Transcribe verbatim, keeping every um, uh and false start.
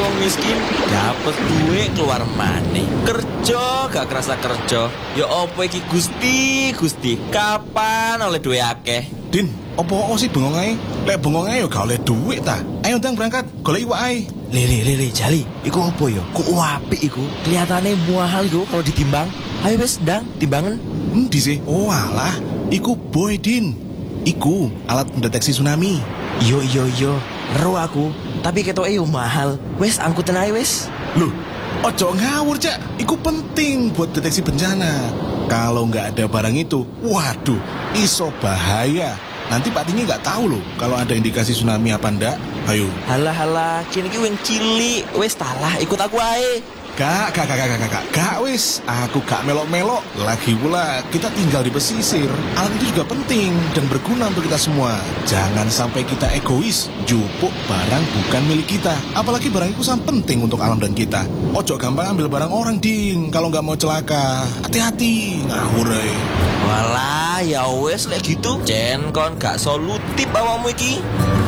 wong miskin dapet duit keluar maneh. Kerja gak kerasa kerja. Ya opo iki Gusti, Gusti, kapan oleh duit akeh? Din, opo sih bengong ae? Lek bengong ae yo gak oleh duit ta. Ayo ndang berangkat, golek iwak ae. Lele lele Jali, iku opo yo? Ku apik iku. Kelihatane mahal iku kalau ditimbang. Ayo wis ndang timbangan. Endi sih? Oh alah, iku boy Din. Iku alat pendeteksi tsunami. Yo yo yo, ero aku. Tapi ketoke yo mahal. Wis angkutan ae wis. Loh, ojo ngawur cak. Iku penting buat deteksi bencana. Kalau nggak ada barang itu, waduh, iso bahaya. Nanti Pak Tinggi nggak tahu loh kalau ada indikasi tsunami apa ndak. Ayo. Halah halah, kini ki wing cilik. Wis talah, ikut aku ae. Kak, kak, kak, kak, kak, kak, kak, wis, aku gak melok-melok. Lagi pula, kita tinggal di pesisir. Alat itu juga penting dan berguna untuk kita semua. Jangan sampai kita egois, jupuk barang bukan milik kita. Apalagi barang itu sangat penting untuk alam dan kita. Ojo gampang ambil barang orang, Ding, kalau gak mau celaka. Hati-hati, ngawur ae. Walah, ya wes lek gitu. Cen kon gak solutif awakmu iki.